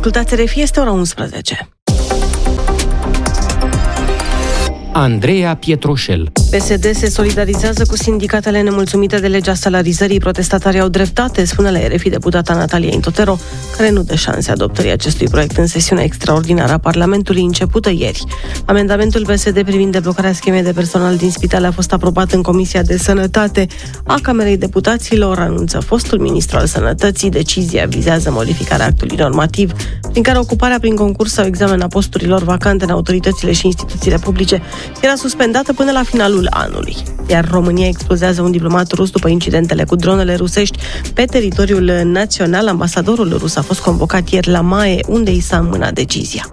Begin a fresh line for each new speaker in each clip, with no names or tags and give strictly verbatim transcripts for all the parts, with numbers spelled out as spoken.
Ascultați R F I, este ora unsprezece.
Andreea Pietroșel.
P S D se solidarizează cu sindicatele nemulțumite de legea salarizării. Protestatarii au dreptate, spune la R F I deputata Natalia Intotero, care nu dă șanse adoptării acestui proiect în sesiunea extraordinară a Parlamentului începută ieri. Amendamentul P S D privind deblocarea schemei de personal din spitale a fost aprobat în Comisia de Sănătate a Camerei Deputaților, anunță fostul ministru al Sănătății. Decizia vizează modificarea actului normativ prin care ocuparea prin concurs sau examen a posturilor vacante în autoritățile și instituțiile publice era suspendată până la finalul anului. Iar România explozează un diplomat rus după incidentele cu dronele rusești pe teritoriul național. Ambasadorul rus a fost convocat ieri la M A E, unde i s-a înmânat decizia.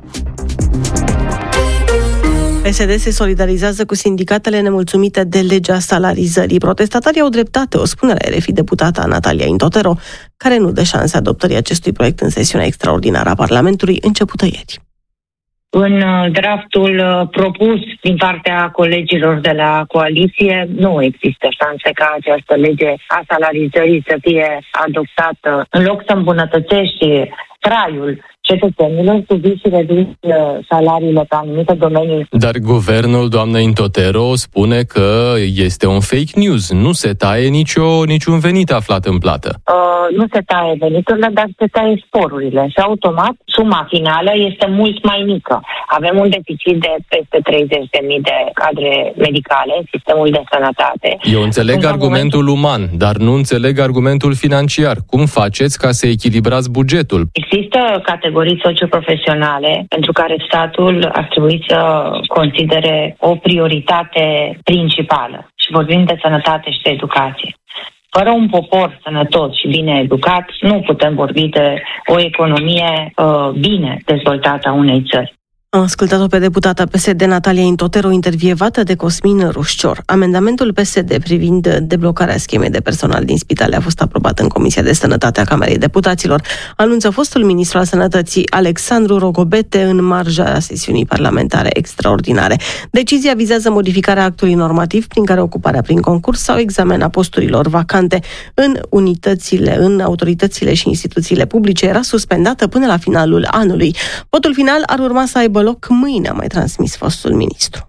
P S D se solidarizează cu sindicatele nemulțumite de legea salarizării. Protestatarii au dreptate, o spune la R F I deputata Natalia Intotero, care nu dă șanse adoptării acestui proiect în sesiunea extraordinară a Parlamentului începută ieri.
În draftul propus din partea colegilor de la coaliție nu există șanse ca această lege a salarizării să fie adoptată. În loc să îmbunătățești traiul cetățenilor, să vii și reduci salariile pe anumite domenii.
Dar guvernul, doamnă Intotero, spune că este un fake news. Nu se taie nicio, niciun venit aflat în plată.
Uh, nu se taie veniturile, dar se taie sporurile și automat suma finală este mult mai mică. Avem un deficit de peste treizeci de mii de cadre medicale în sistemul de sănătate.
Eu înțeleg în argumentul momentul... uman, dar nu înțeleg argumentul financiar. Cum faceți ca să echilibrați bugetul?
Există categorii socioprofesionale pentru care statul ar trebui să considere o prioritate principală. Și vorbim de sănătate și de educație. Fără un popor sănătos și bine educat, nu putem vorbi de o economie uh, bine dezvoltată a unei țări.
Am ascultat-o pe deputata P S D Natalia Intotero, intervievată de Cosmin Rușcior. Amendamentul P S D privind deblocarea schemei de personal din spitale a fost aprobat în Comisia de Sănătate a Camerei Deputaților, anunță fostul ministru al Sănătății Alexandru Rogobete în marja sesiunii parlamentare extraordinare. Decizia vizează modificarea actului normativ prin care ocuparea prin concurs sau examen a posturilor vacante în unitățile, în autoritățile și instituțiile publice era suspendată până la finalul anului. Votul final ar urma să aibă loc mâine, a mai transmis fostul ministru.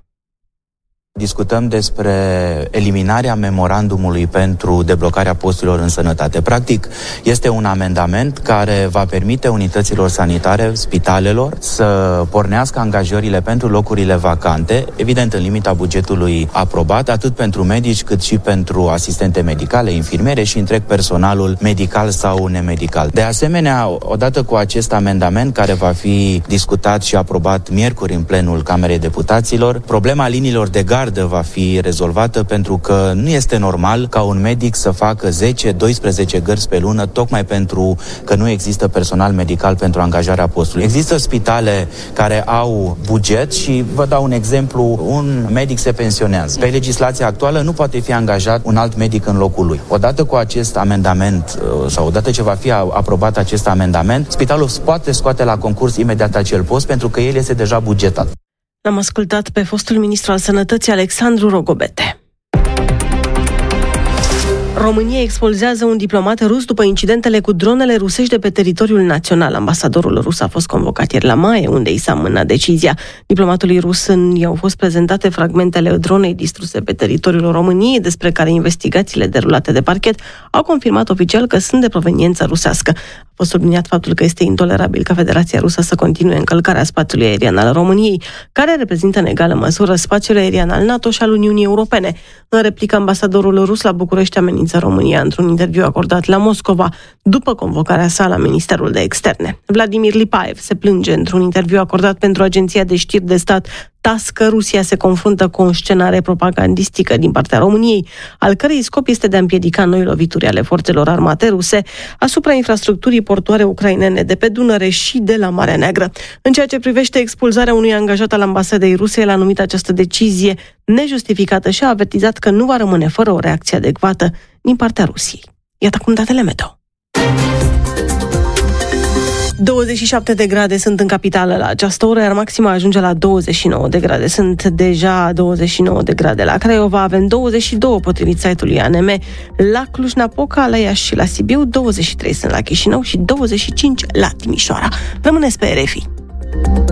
Discutăm despre eliminarea memorandumului pentru deblocarea posturilor în sănătate. Practic, este un amendament care va permite unităților sanitare, spitalelor, să pornească angajările pentru locurile vacante, evident în limita bugetului aprobat, atât pentru medici cât și pentru asistente medicale, infirmiere și întreg personalul medical sau nemedical. De asemenea, odată cu acest amendament care va fi discutat și aprobat miercuri în plenul Camerei Deputaților, problema liniilor de gardă va fi rezolvată, pentru că nu este normal ca un medic să facă zece doisprezece gărzi pe lună, tocmai pentru că nu există personal medical pentru angajarea postului. Există spitale care au buget și vă dau un exemplu, un medic se pensionează. Pe legislația actuală nu poate fi angajat un alt medic în locul lui. Odată cu acest amendament sau odată ce va fi aprobat acest amendament, spitalul poate scoate la concurs imediat acel post pentru că el este deja bugetat.
L-am ascultat pe fostul ministru al Sănătății Alexandru Rogobete. România expulzează un diplomat rus după incidentele cu dronele rusești de pe teritoriul național. Ambasadorul rus a fost convocat ieri la M A E, unde i s-a înmânat decizia. Diplomatului rus i-au fost prezentate fragmentele dronei distruse pe teritoriul României, despre care investigațiile derulate de parchet au confirmat oficial că sunt de proveniență rusească. A fost subliniat faptul că este intolerabil ca Federația Rusă să continue încălcarea spațiului aerian al României, care reprezintă în egală măsură spațiul aerian al NATO și al Uniunii Europene. În replică, ambasadorul rus la București amenință România într-un interviu acordat la Moscova după convocarea sa la Ministerul de Externe. Vladimir Lipaev se plânge într-un interviu acordat pentru agenția de știri de stat T A S S că Rusia se confruntă cu o scenare propagandistică din partea României, al cărei scop este de a împiedica noi lovituri ale forțelor armate ruse asupra infrastructurii portoare ucrainene de pe Dunăre și de la Marea Neagră. În ceea ce privește expulzarea unui angajat al ambasadei ruse, el a numit această decizie nejustificată și a avertizat că nu va rămâne fără o reacție adecvată din partea Rusiei. Iată acum datele meteo. douăzeci și șapte de grade sunt în capitală la această oră, iar maxima ajunge la douăzeci și nouă de grade. Sunt deja douăzeci și nouă de grade la Craiova, avem douăzeci și doi potrivit site-ului A N M, la Cluj-Napoca, la Iași și la Sibiu, douăzeci și trei sunt la Chișinău și douăzeci și cinci la Timișoara. Rămâneți pe R F I.